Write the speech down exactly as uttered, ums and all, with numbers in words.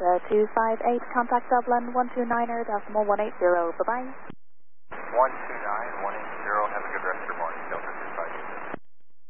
Delta two five eight, contact Dublin one two niner decimal one eight zero. Bye-bye. one two nine one eight zero.